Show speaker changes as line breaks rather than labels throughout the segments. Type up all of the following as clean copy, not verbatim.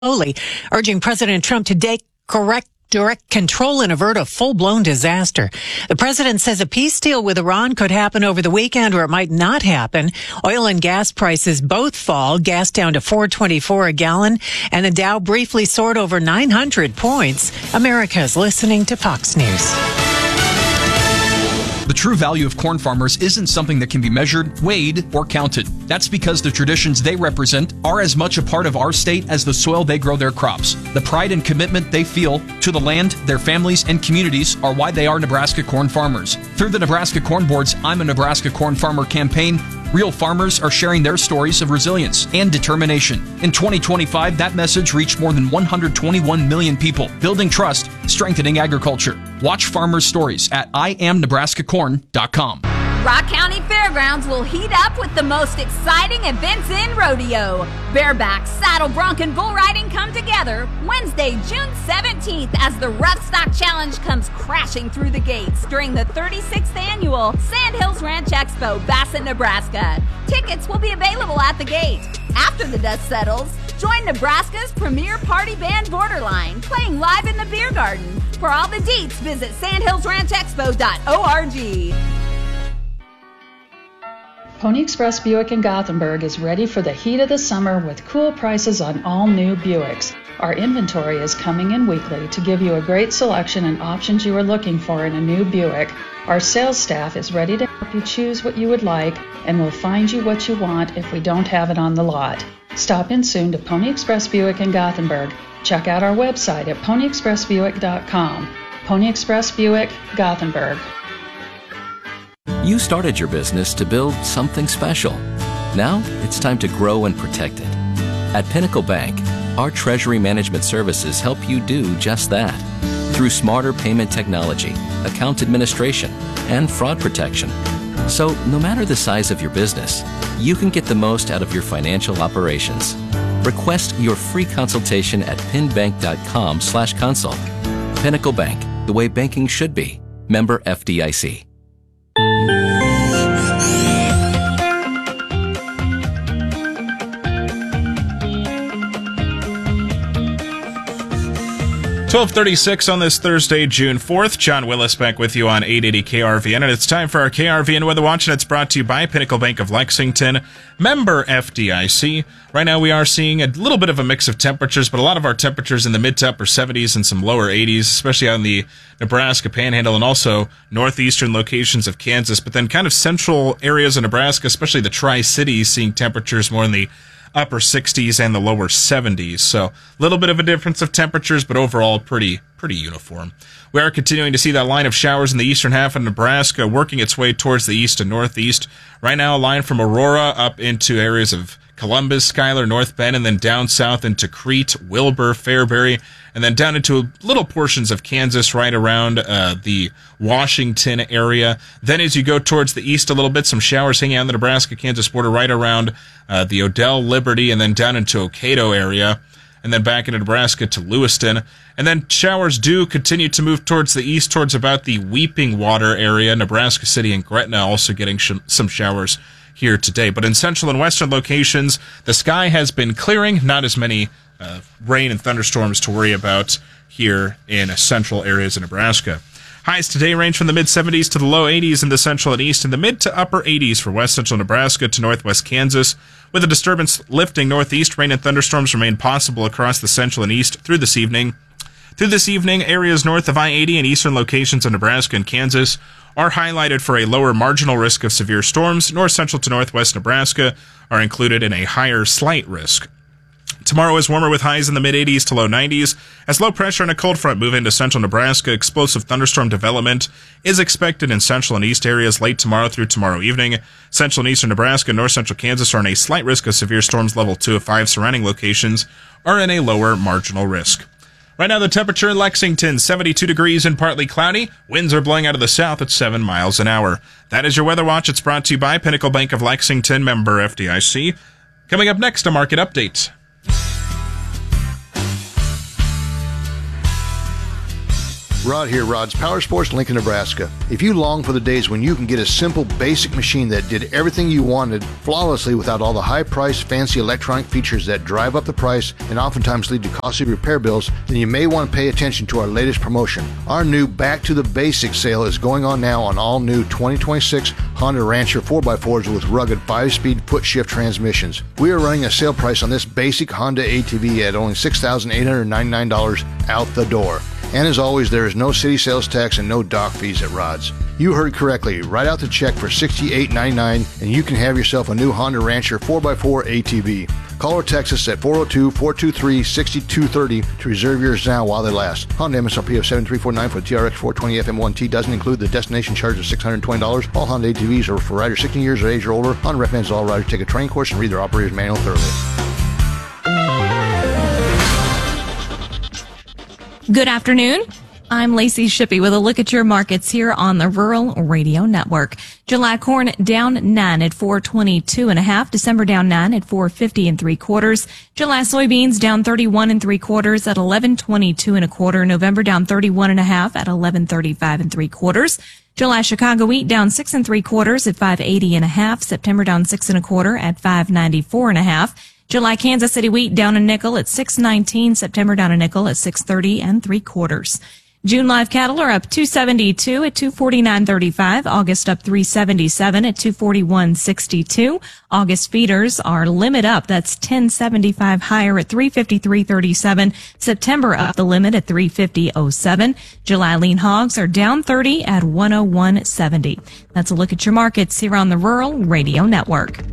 slowly, urging President Trump to take direct control and avert a full-blown disaster. The president says a peace deal with Iran could happen over the weekend, or it might not happen. Oil and gas prices both fall, gas down to $4.24 a gallon, and the Dow briefly soared over 900 points. America is listening to Fox News.
The true value of corn farmers isn't something that can be measured, weighed, or counted. That's because the traditions they represent are as much a part of our state as the soil they grow their crops. The pride and commitment they feel to the land, their families, and communities are why they are Nebraska corn farmers. Through the Nebraska Corn Board's I'm a Nebraska Corn Farmer campaign, real farmers are sharing their stories of resilience and determination. In 2025, that message reached more than 121 million people, building trust, strengthening agriculture. Watch farmers' stories at IamNebraskaCorn.com.
Rock County Fairgrounds will heat up with the most exciting events in rodeo. Bareback, saddle, bronc, and bull riding come together Wednesday, June 17th as the Rough Stock Challenge comes crashing through the gates during the 36th annual Sandhills Ranch Expo, Bassett, Nebraska. Tickets will be available at the gate. After the dust settles, join Nebraska's premier party band Borderline, playing live in the beer garden. For all the deets, visit sandhillsranchexpo.org.
Pony Express Buick in Gothenburg is ready for the heat of the summer with cool prices on all new Buicks. Our inventory is coming in weekly to give you a great selection and options you are looking for in a new Buick. Our sales staff is ready to help you choose what you would like and will find you what you want if we don't have it on the lot. Stop in soon to Pony Express Buick in Gothenburg. Check out our website at ponyexpressbuick.com. Pony Express Buick, Gothenburg.
You started your business to build something special. Now it's time to grow and protect it. At Pinnacle Bank, our treasury management services help you do just that. Through smarter payment technology, account administration, and fraud protection. So no matter the size of your business, you can get the most out of your financial operations. Request your free consultation at pinbank.com/consult. Pinnacle Bank, the way banking should be. Member FDIC.
12:36 on this Thursday, June 4th. John Willis back with you on 880 KRVN, and it's time for our KRVN Weather Watch, and it's brought to you by Pinnacle Bank of Lexington, member FDIC. Right now we are seeing a little bit of a mix of temperatures, but a lot of our temperatures in the mid to upper 70s and some lower 80s, especially on the Nebraska Panhandle and also northeastern locations of Kansas, but then kind of central areas of Nebraska, especially the Tri-Cities, seeing temperatures more in the upper 60s and the lower 70s. So a little bit of a difference of temperatures, but overall pretty uniform. We are continuing to see that line of showers in the eastern half of Nebraska working its way towards the east and northeast. Right now, a line from Aurora up into areas of Columbus, Schuyler, North Bend, and then down south into Crete, Wilbur, Fairbury, and then down into little portions of Kansas right around the Washington area. Then as you go towards the east a little bit, some showers hanging out on the Nebraska-Kansas border right around the Odell, Liberty, and then down into Ocato area, and then back into Nebraska to Lewiston. And then showers do continue to move towards the east, towards about the Weeping Water area, Nebraska City and Gretna also getting some showers here today. But in central and western locations, the sky has been clearing, not as many rain and thunderstorms to worry about here in central areas of Nebraska. Highs today range from the mid-70s to the low 80s in the central and east, and the mid to upper 80s for west central Nebraska to northwest Kansas. With the disturbance lifting northeast, rain and thunderstorms remain possible across the central and east through this evening. Through this evening, areas north of I-80 and eastern locations of Nebraska and Kansas are highlighted for a lower marginal risk of severe storms. North central to northwest Nebraska are included in a higher slight risk. Tomorrow is warmer with highs in the mid-80s to low 90s. As low pressure and a cold front move into central Nebraska, explosive thunderstorm development is expected in central and east areas late tomorrow through tomorrow evening. Central and eastern Nebraska and north central Kansas are in a slight risk of severe storms level 2 of 5. Surrounding locations are in a lower marginal risk. Right now, the temperature in Lexington, 72 degrees and partly cloudy. Winds are blowing out of the south at 7 miles an hour. That is your Weather Watch. It's brought to you by Pinnacle Bank of Lexington, member FDIC. Coming up next, a market update.
Rod here, Rod's Power Sports, Lincoln, Nebraska. If you long for the days when you can get a simple, basic machine that did everything you wanted flawlessly without all the high-priced, fancy electronic features that drive up the price and oftentimes lead to costly repair bills, then you may want to pay attention to our latest promotion. Our new Back to the Basics sale is going on now on all new 2026 Honda Rancher 4x4s with rugged 5-speed foot-shift transmissions. We are running a sale price on this basic Honda ATV at only $6,899 out the door. And as always, there is no city sales tax and no dock fees at Rod's. You heard correctly. Write out the check for $68.99 and you can have yourself a new Honda Rancher 4x4 ATV. Call or text us at 402-423-6230 to reserve yours now while they last. Honda MSRP of $7,349 for the TRX 420 FM1T doesn't include the destination charge of $620. All Honda ATVs are for riders 16 years of age or older. Honda recommends all riders take a training course and read their operator's manual thoroughly.
Good afternoon. I'm Lacey Shippey with a look at your markets here on the Rural Radio Network. July corn down 9 at 422.5. December down 9 at 450 3/4. July soybeans down 31 3/4 at 1122 1/4. November down 31.5 at 1135 3/4. July Chicago wheat down 6 3/4 at 580.5. September down 6 1/4 at 594.5. July Kansas City wheat down a nickel at 6.19. September down a nickel at 6.30 3/4. June live cattle are up 272 at 249.35. August up 377 at 241.62. August feeders are limit up. That's 10.75 higher at 353.37. September up the limit at 350.07. July lean hogs are down 30 at 101.70. That's a look at your markets here on the Rural Radio Network.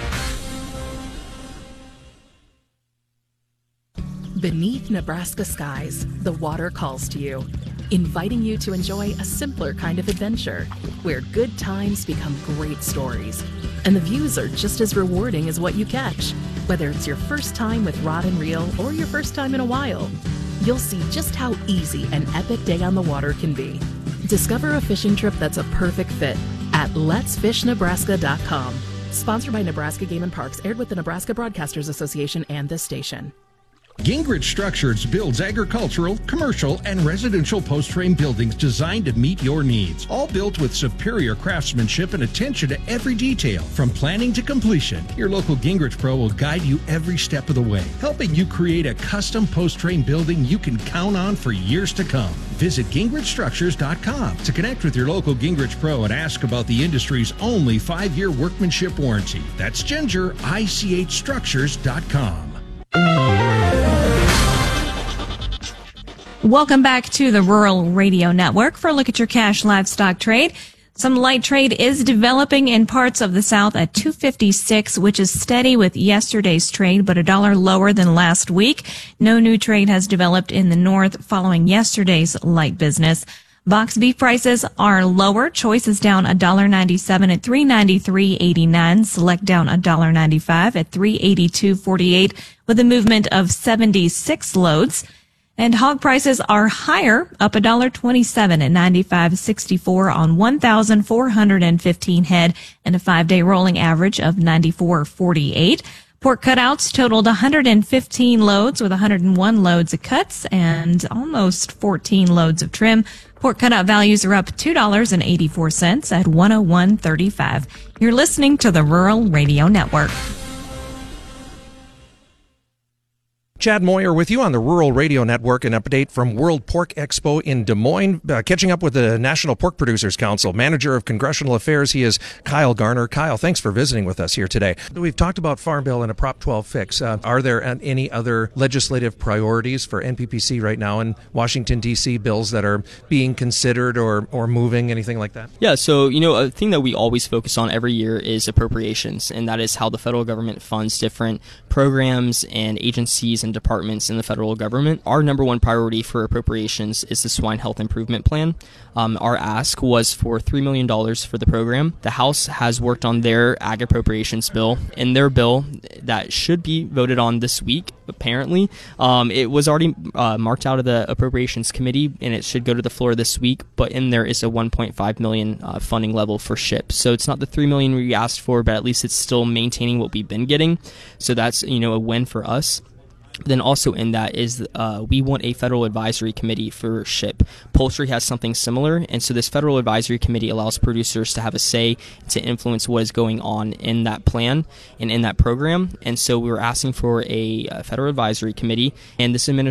Beneath Nebraska skies, the water calls to you, inviting you to enjoy a simpler kind of adventure, where good times become great stories, and the views are just as rewarding as what you catch. Whether it's your first time with rod and reel or your first time in a while, you'll see just how easy an epic day on the water can be. Discover a fishing trip that's a perfect fit at letsfishnebraska.com. Sponsored by Nebraska Game and Parks, aired with the Nebraska Broadcasters Association and this station.
Gingrich Structures builds agricultural, commercial, and residential post-frame buildings designed to meet your needs. All built with superior craftsmanship and attention to every detail, from planning to completion. Your local Gingrich Pro will guide you every step of the way, helping you create a custom post-frame building you can count on for years to come. Visit GingrichStructures.com to connect with your local Gingrich Pro and ask about the industry's only 5-year workmanship warranty. That's GingerICHStructures.com.
Welcome back to the Rural Radio Network for a look at your cash livestock trade. Some light trade is developing in parts of the South at $2.56, which is steady with yesterday's trade, but $1 lower than last week. No new trade has developed in the North following yesterday's light business. Box beef prices are lower. Choice is down $1.97 at $393.89. Select down $1.95 at $382.48 with a movement of 76 loads. And hog prices are higher, up $1.27 at $95.64 on 1,415 head and a 5-day rolling average of $94.48. Pork cutouts totaled 115 loads with 101 loads of cuts and almost 14 loads of trim. Pork cutout values are up $2.84 at $101.35. You're listening to the Rural Radio Network.
Chad Moyer with you on the Rural Radio Network. An update from World Pork Expo in Des Moines. Catching up with the National Pork Producers Council. Manager of Congressional Affairs, he is Kyle Garner. Kyle, thanks for visiting with us here today. We've talked about Farm Bill and a Prop 12 fix. Are there any other legislative priorities for NPPC right now in Washington, D.C., bills that are being considered or moving, anything like that?
Yeah, so, a thing that we always focus on every year is appropriations, and that is how the federal government funds different programs and agencies and departments in the federal government. Our number one priority for appropriations is the Swine Health Improvement Plan. Our ask was for $3 million for the program. The House has worked on their ag appropriations bill. In their bill that should be voted on this week, apparently, it was already marked out of the Appropriations Committee, and it should go to the floor this week, but in there is a $1.5 million funding level for SHIP. So it's not the $3 million we asked for, but at least it's still maintaining what we've been getting. So that's, a win for us. Then also in that is we want a federal advisory committee for SHIP. Poultry has something similar, and so this federal advisory committee allows producers to have a say to influence what is going on in that plan and in that program. And so we were asking for a federal advisory committee, and this